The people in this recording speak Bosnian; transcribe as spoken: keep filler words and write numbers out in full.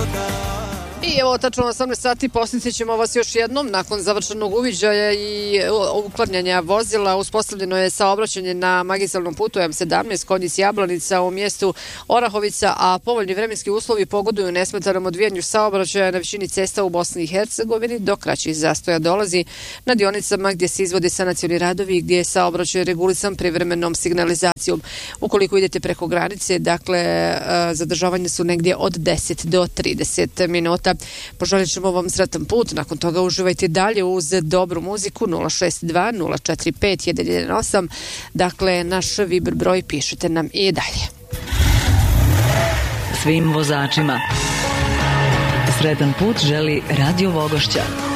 I evo, tačno osamnaest sati posjetit ćemo vas još jednom. Nakon završenog uviđaja i uklanjanja vozila uspostavljeno je saobraćanje na magistralnom putu M sedamnaest Konjic-Jablanica u mjestu Orahovica, a povoljni vremenski uslovi pogoduju nesmetanom odvijanju saobraćaja na većini cesta u Bosni i Hercegovini, do kraćih zastoja dolazi na dionicama gdje se izvode sanacioni radovi i gdje je saobraćaj regulisan privremenom signalizacijom. Ukoliko idete preko granice, dakle, zadržavanje su negdje od deset do trideset minuta. Poželit ćemo vam sretan put, nakon toga uživajte dalje uz dobru muziku. Nula šest dva nula četiri pet jedan jedan osam, dakle naš Viber broj, pišite nam i dalje. Svim vozačima sretan put želi Radio Vogošća.